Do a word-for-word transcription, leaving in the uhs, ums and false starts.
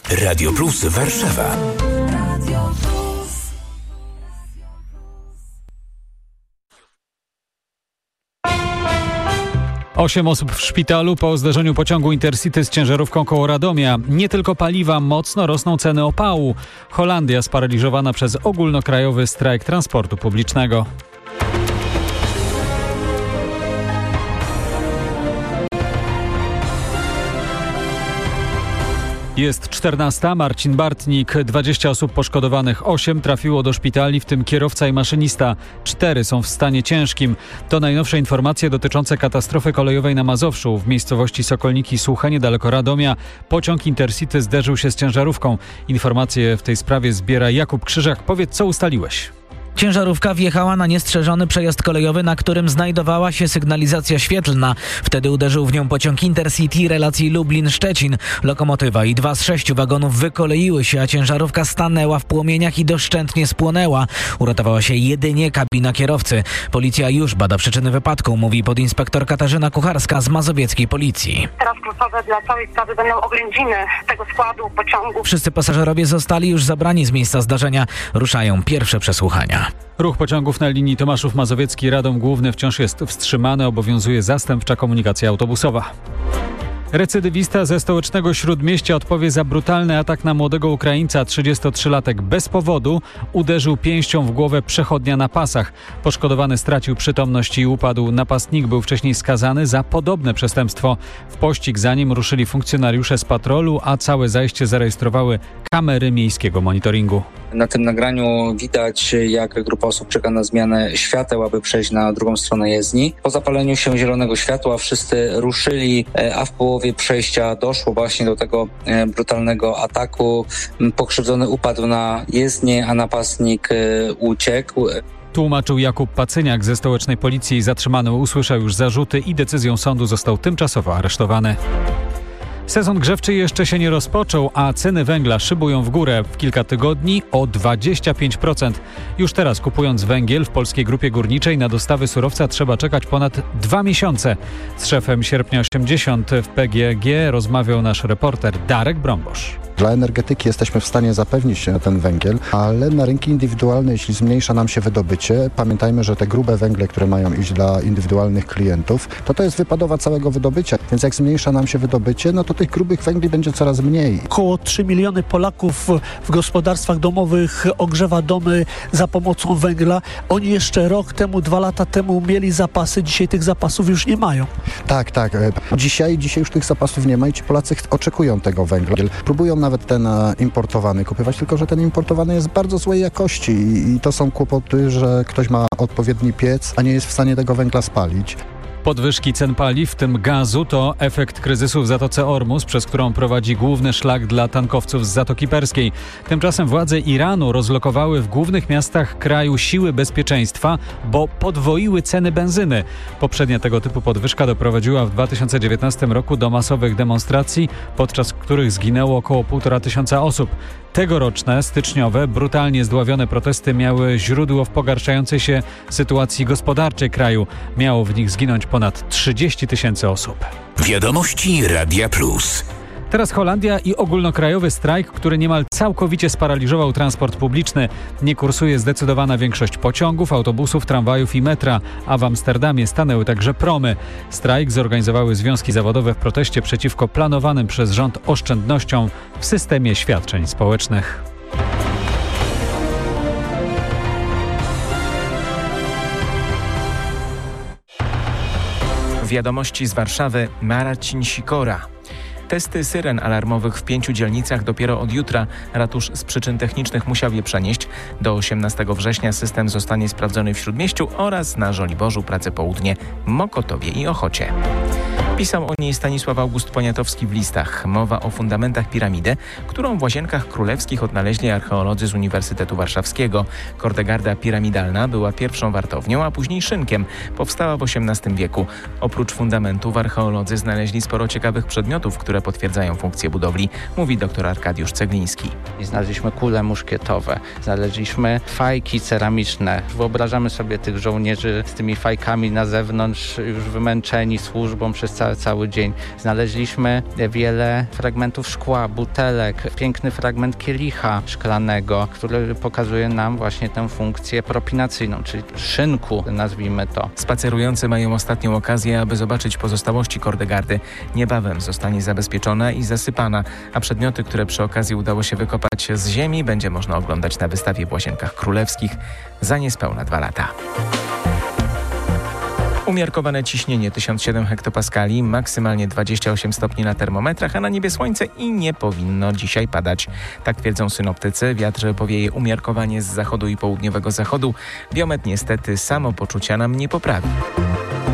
Radio Plus Warszawa. Osiem osób w szpitalu po zderzeniu pociągu Intercity z ciężarówką koło Radomia. Nie tylko paliwa, mocno rosną ceny opału. Holandia sparaliżowana przez ogólnokrajowy strajk transportu publicznego. Jest czternasta. Marcin Bartnik. dwadzieścia osób poszkodowanych. osiem trafiło do szpitali, w tym kierowca i maszynista. cztery są w stanie ciężkim. To najnowsze informacje dotyczące katastrofy kolejowej na Mazowszu. W miejscowości Sokolniki Suche, niedaleko Radomia, pociąg Intercity zderzył się z ciężarówką. Informacje w tej sprawie zbiera Jakub Krzyżak. Powiedz, co ustaliłeś? Ciężarówka wjechała na niestrzeżony przejazd kolejowy, na którym znajdowała się sygnalizacja świetlna. Wtedy uderzył w nią pociąg Intercity relacji Lublin-Szczecin. Lokomotywa i dwa z sześciu wagonów wykoleiły się, a ciężarówka stanęła w płomieniach i doszczętnie spłonęła. Uratowała się jedynie kabina kierowcy. Policja już bada przyczyny wypadku, mówi podinspektor Katarzyna Kucharska z mazowieckiej policji. Teraz kluczowe dla całej sprawy będą oględziny tego składu pociągu. Wszyscy pasażerowie zostali już zabrani z miejsca zdarzenia. Ruszają pierwsze przesłuchania. Ruch pociągów na linii Tomaszów Mazowiecki Radom Główny wciąż jest wstrzymany. Obowiązuje zastępcza komunikacja autobusowa. Recydywista ze stołecznego Śródmieścia odpowie za brutalny atak na młodego Ukraińca. trzydziestotrzylatek bez powodu uderzył pięścią w głowę przechodnia na pasach. Poszkodowany stracił przytomność i upadł. Napastnik był wcześniej skazany za podobne przestępstwo. W pościg za nim ruszyli funkcjonariusze z patrolu, a całe zajście zarejestrowały kamery miejskiego monitoringu. Na tym nagraniu widać, jak grupa osób czeka na zmianę świateł, aby przejść na drugą stronę jezdni. Po zapaleniu się zielonego światła wszyscy ruszyli, a w połowie przejścia doszło właśnie do tego brutalnego ataku. Pokrzywdzony upadł na jezdnię, a napastnik uciekł. Tłumaczył Jakub Pacyniak ze stołecznej policji. Zatrzymany usłyszał już zarzuty i decyzją sądu został tymczasowo aresztowany. Sezon grzewczy jeszcze się nie rozpoczął, a ceny węgla szybują w górę w kilka tygodni o dwadzieścia pięć procent. Już teraz kupując węgiel w Polskiej Grupie Górniczej na dostawy surowca trzeba czekać ponad dwa miesiące. Z szefem Sierpnia osiemdziesiąt w P G G rozmawiał nasz reporter Darek Brąbosz. Dla energetyki jesteśmy w stanie zapewnić ten węgiel, ale na rynki indywidualne, jeśli zmniejsza nam się wydobycie, pamiętajmy, że te grube węgle, które mają iść dla indywidualnych klientów, to to jest wypadowa całego wydobycia, więc jak zmniejsza nam się wydobycie, no to tych grubych węgli będzie coraz mniej. Około trzy miliony Polaków w gospodarstwach domowych ogrzewa domy za pomocą węgla. Oni jeszcze rok temu, dwa lata temu mieli zapasy, dzisiaj tych zapasów już nie mają. Tak, tak. Dzisiaj, dzisiaj już tych zapasów nie ma i ci Polacy oczekują tego węgla. Próbują nawet ten importowany kupować, tylko że ten importowany jest bardzo złej jakości i to są kłopoty, że ktoś ma odpowiedni piec, a nie jest w stanie tego węgla spalić. Podwyżki cen paliw, w tym gazu, to efekt kryzysu w Zatoce Ormus, przez którą prowadzi główny szlak dla tankowców z Zatoki Perskiej. Tymczasem władze Iranu rozlokowały w głównych miastach kraju siły bezpieczeństwa, bo podwoiły ceny benzyny. Poprzednia tego typu podwyżka doprowadziła w dwa tysiące dziewiętnastym roku do masowych demonstracji, podczas których zginęło około półtora tysiąca osób. Tegoroczne, styczniowe, brutalnie zdławione protesty miały źródło w pogarszającej się sytuacji gospodarczej kraju. Miało w nich zginąć ponad trzydzieści tysięcy osób. Wiadomości Radia Plus. Teraz Holandia i ogólnokrajowy strajk, który niemal całkowicie sparaliżował transport publiczny. Nie kursuje zdecydowana większość pociągów, autobusów, tramwajów i metra, a w Amsterdamie stanęły także promy. Strajk zorganizowały związki zawodowe w proteście przeciwko planowanym przez rząd oszczędnościom w systemie świadczeń społecznych. Wiadomości z Warszawy, Marcin Sikora. Testy syren alarmowych w pięciu dzielnicach dopiero od jutra. Ratusz z przyczyn technicznych musiał je przenieść. Do osiemnastego września system zostanie sprawdzony w Śródmieściu oraz na Żoliborzu, Prace Południe, Mokotowie i Ochocie. Pisał o niej Stanisław August Poniatowski w listach. Mowa o fundamentach piramidy, którą w Łazienkach Królewskich odnaleźli archeolodzy z Uniwersytetu Warszawskiego. Kordegarda piramidalna była pierwszą wartownią, a później szynkiem. Powstała w osiemnastym wieku. Oprócz fundamentów archeolodzy znaleźli sporo ciekawych przedmiotów, które potwierdzają funkcję budowli, mówi dr Arkadiusz Cegliński. Znaleźliśmy kule muszkietowe, znaleźliśmy fajki ceramiczne. Wyobrażamy sobie tych żołnierzy z tymi fajkami na zewnątrz, już wymęczeni służbą przez cały ca- cały dzień. Znaleźliśmy wiele fragmentów szkła, butelek, piękny fragment kielicha szklanego, który pokazuje nam właśnie tę funkcję propinacyjną, czyli szynku, nazwijmy to. Spacerujący mają ostatnią okazję, aby zobaczyć pozostałości Kordegardy. Niebawem zostanie zabezpieczona i zasypana, a przedmioty, które przy okazji udało się wykopać z ziemi, będzie można oglądać na wystawie w Łazienkach Królewskich za niespełna dwa lata. Umiarkowane ciśnienie tysiąc siedem hektopaskali, maksymalnie dwadzieścia osiem stopni na termometrach, a na niebie słońce i nie powinno dzisiaj padać. Tak twierdzą synoptycy. Wiatr powieje umiarkowanie z zachodu i południowego zachodu. Biometr niestety samopoczucia nam nie poprawi.